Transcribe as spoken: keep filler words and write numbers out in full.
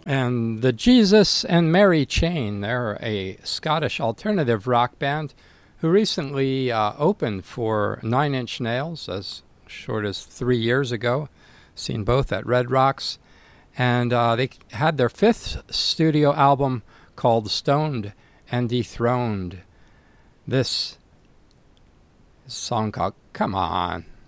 And the Jesus and Mary Chain, they're a Scottish alternative rock band who recently uh, opened for Nine Inch Nails as short as three years ago. Seen both at Red Rocks. And uh, they had their fifth studio album called Stoned and Dethroned. This song called Come On.